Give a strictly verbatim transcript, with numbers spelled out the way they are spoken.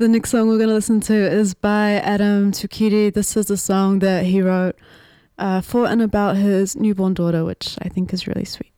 The next song we're going to listen to is by Adam Tukiri. This is a song that he wrote uh, for and about his newborn daughter, which I think is really sweet.